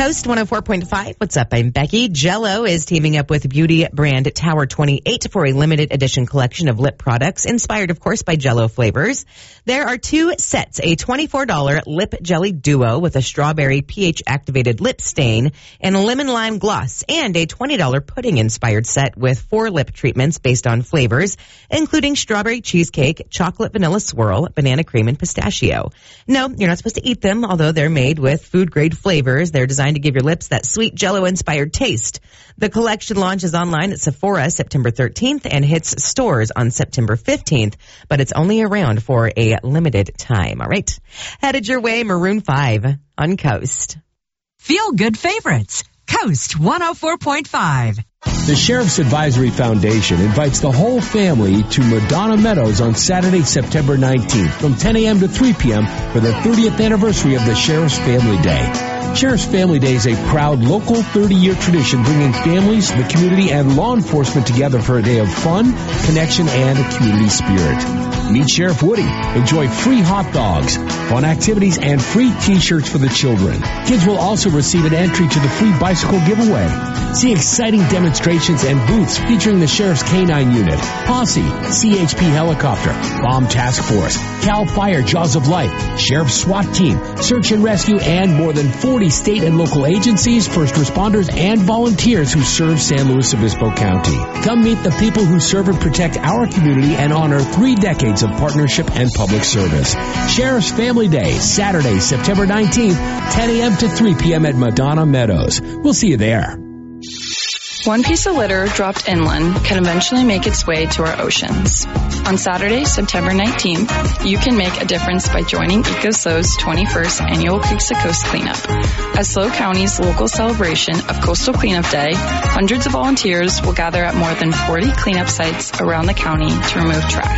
Coast 104.5. What's up? I'm Becky. Jell-O is teaming up with beauty brand Tower 28 for a limited edition collection of lip products, inspired, of course, by Jell-O flavors. There are two sets, a $24 lip jelly duo with a strawberry pH-activated lip stain and a lemon lime gloss, and a $20 pudding-inspired set with 4 lip treatments based on flavors, including strawberry cheesecake, chocolate vanilla swirl, banana cream, and pistachio. No, you're not supposed to eat them, although they're made with food-grade flavors. They're designed to give your lips that sweet Jell-O-inspired taste. The collection launches online at Sephora September 13th and hits stores on September 15th, but it's only around for a limited time. All right. Headed your way, Maroon 5 on Coast. Feel good favorites. Coast 104.5. The Sheriff's Advisory Foundation invites the whole family to Madonna Meadows on Saturday, September 19th from 10 a.m. to 3 p.m. for the 30th anniversary of the Sheriff's Family Day. Sheriff's Family Day is a proud local 30-year tradition bringing families, the community, and law enforcement together for a day of fun, connection, and a community spirit. Meet Sheriff Woody. Enjoy free hot dogs, fun activities, and free T-shirts for the children. Kids will also receive an entry to the free bicycle giveaway. See exciting demonstrations and booths featuring the Sheriff's K-9 Unit, Posse, CHP Helicopter, Bomb Task Force, CAL FIRE Jaws of Life, Sheriff's SWAT Team, Search and Rescue, and more than 40 state and local agencies, first responders, and volunteers who serve San Luis Obispo County. Come meet the people who serve and protect our community and honor 3 decades of partnership and public service. Sheriff's Family Day, Saturday, September 19th, 10 a.m. to 3 p.m. at Madonna Meadows. We'll see you there. One piece of litter dropped inland can eventually make its way to our oceans. On Saturday, September 19th, you can make a difference by joining EcoSlow's 21st annual Creeks to Coast Cleanup. As SLO County's local celebration of Coastal Cleanup Day, hundreds of volunteers will gather at more than 40 cleanup sites around the county to remove trash.